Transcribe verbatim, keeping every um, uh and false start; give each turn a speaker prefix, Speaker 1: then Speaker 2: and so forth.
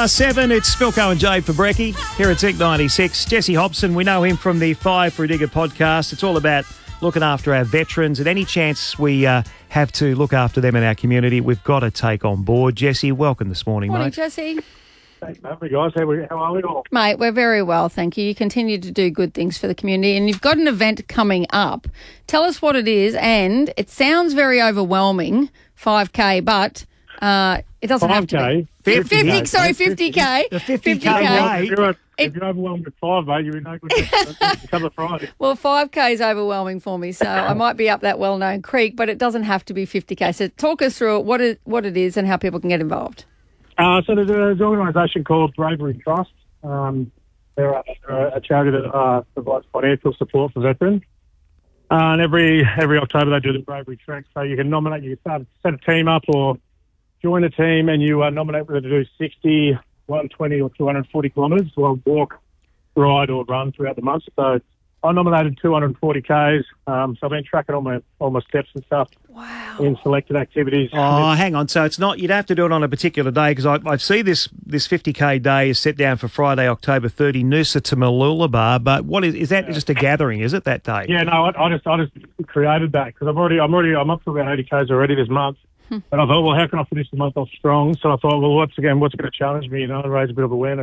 Speaker 1: past seven, it's Spilko and Jade for Brekkie here at Tech ninety-six. Jesse Hobson, we know him from the Five for a Digger podcast. It's all about looking after our veterans, and any chance we uh, have to look after them in our community, we've got to take on board. Jesse, welcome this morning,
Speaker 2: Morning,
Speaker 1: mate.
Speaker 2: Jesse.
Speaker 3: Thanks, mate. Guys, how, we, how are we all?
Speaker 2: Mate, we're very well, thank you. You continue to do good things for the community, and you've got an event coming up. Tell us what it is, and it sounds very overwhelming, five K, but uh, it doesn't have to be.
Speaker 1: fifty,
Speaker 2: fifty,
Speaker 1: mate.
Speaker 2: sorry, fifty K.
Speaker 1: The fifty K
Speaker 3: Well, if
Speaker 1: rate.
Speaker 3: you're, if you're overwhelmed with five, mate, you're no good to cover Friday.
Speaker 2: Well, five K is overwhelming for me, so I might be up that well-known creek, but it doesn't have to be fifty K. So talk us through it, what it, what it is and how people can get involved.
Speaker 3: Uh, so there's, a, there's an organisation called Bravery Trust. Um, they're a, they're a charity that uh, provides financial support for veterans. Uh, and every every October they do the Bravery Trek. So you can nominate, you can start, set a team up or join a team, and you uh, nominate whether to do sixty, one twenty or two hundred forty kilometres, or walk, ride or run throughout the month. So I nominated two hundred forty Ks. Um, so I've been tracking all my, all my steps and stuff.
Speaker 2: Wow.
Speaker 3: In selected activities.
Speaker 1: Oh, hang on. So it's not, you'd have to do it on a particular day, because I, I see this this fifty K day is set down for Friday, October thirtieth, Noosa to Mooloolaba. But what is is that? Just a gathering? Is it that day?
Speaker 3: Yeah, no, I, I just I just created that because I've already I'm already I'm up to about eighty Ks already this month. And I thought, well, how can I finish the month off strong? So I thought, well, once again, what's going to challenge me? You know, raise a bit of awareness.